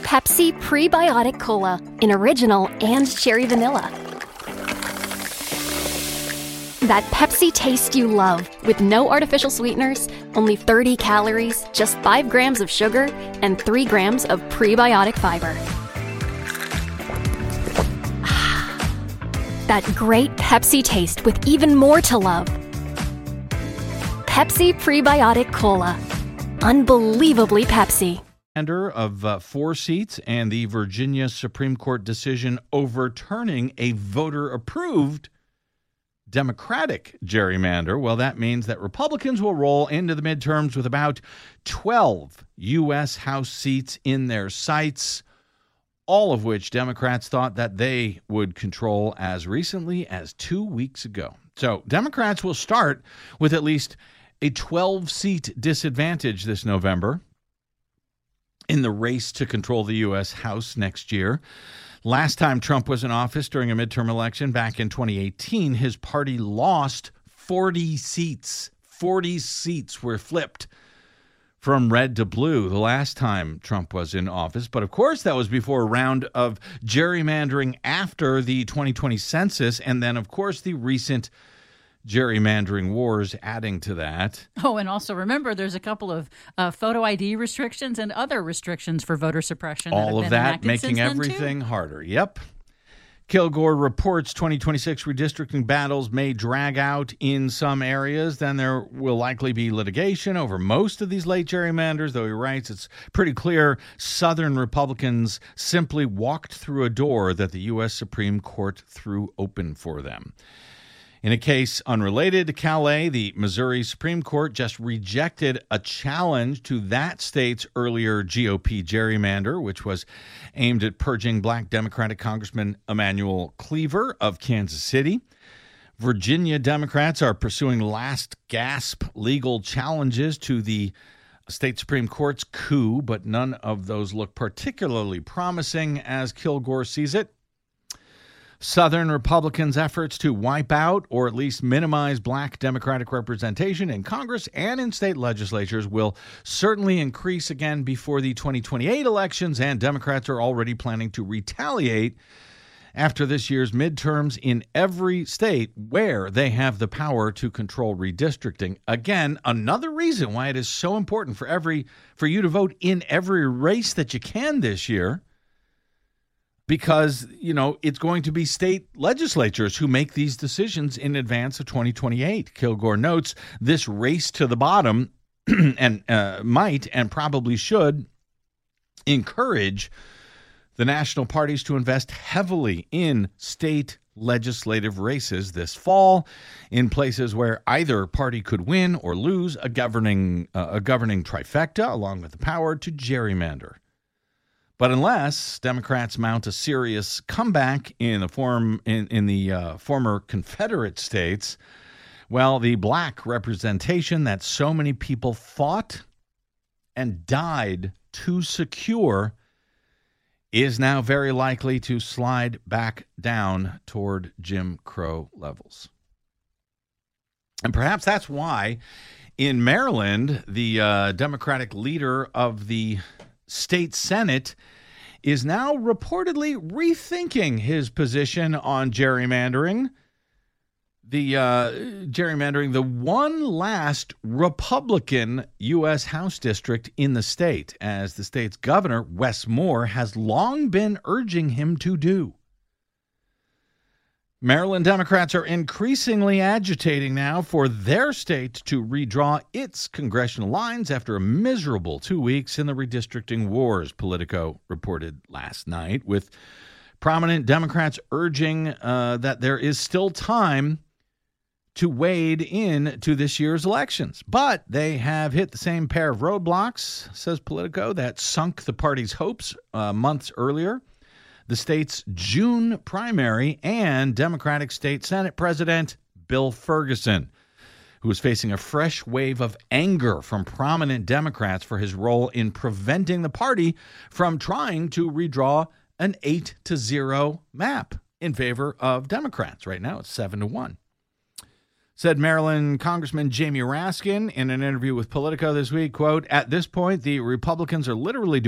Pepsi Prebiotic Cola in original and cherry vanilla. That Pepsi taste you love, with no artificial sweeteners, only 30 calories, just 5 grams of sugar, and 3 grams of prebiotic fiber. That great Pepsi taste with even more to love. Pepsi Prebiotic Cola. Unbelievably Pepsi. Of 4 seats and the Virginia Supreme Court decision overturning a voter-approved Democratic gerrymander. Well, that means that Republicans will roll into the midterms with about 12 U.S. House seats in their sights, all of which Democrats thought that they would control as recently as 2 weeks ago. So Democrats will start with at least a 12-seat disadvantage this November in the race to control the U.S. House next year. Last time Trump was in office during a midterm election back in 2018, his party lost 40 seats. 40 seats were flipped from red to blue the last time Trump was in office. But of course, that was before a round of gerrymandering after the 2020 census, and then, of course, the recent gerrymandering wars adding to that. Oh, and also remember, there's a couple of photo ID restrictions and other restrictions for voter suppression. All of that making everything harder. Yep. Kilgore reports 2026 redistricting battles may drag out in some areas. Then there will likely be litigation over most of these late gerrymanders, though he writes it's pretty clear Southern Republicans simply walked through a door that the U.S. Supreme Court threw open for them. In a case unrelated to Calais, the Missouri Supreme Court just rejected a challenge to that state's earlier GOP gerrymander, which was aimed at purging Black Democratic Congressman Emanuel Cleaver of Kansas City. Virginia Democrats are pursuing last-gasp legal challenges to the state Supreme Court's coup, but none of those look particularly promising as Kilgore sees it. Southern Republicans' efforts to wipe out or at least minimize Black Democratic representation in Congress and in state legislatures will certainly increase again before the 2028 elections, and Democrats are already planning to retaliate after this year's midterms in every state where they have the power to control redistricting. Again, another reason why it is so important for you to vote in every race that you can this year. Because, it's going to be state legislatures who make these decisions in advance of 2028. Kilgore notes this race to the bottom and might and probably should encourage the national parties to invest heavily in state legislative races this fall in places where either party could win or lose a governing trifecta along with the power to gerrymander. But unless Democrats mount a serious comeback in the former Confederate states, well, the Black representation that so many people fought and died to secure is now very likely to slide back down toward Jim Crow levels. And perhaps that's why in Maryland, the Democratic leader of the state Senate is now reportedly rethinking his position on gerrymandering. The one last Republican U.S. House district in the state, as the state's governor, Wes Moore, has long been urging him to do. Maryland Democrats are increasingly agitating now for their state to redraw its congressional lines after a miserable 2 weeks in the redistricting wars, Politico reported last night, with prominent Democrats urging that there is still time to wade in to this year's elections. But they have hit the same pair of roadblocks, says Politico, that sunk the party's hopes months earlier. The state's June primary and Democratic State Senate President Bill Ferguson, who is facing a fresh wave of anger from prominent Democrats for his role in preventing the party from trying to redraw an 8-0 map in favor of Democrats. Right now, it's 7-1. Said Maryland Congressman Jamie Raskin in an interview with Politico this week, quote, "At this point, the Republicans are literally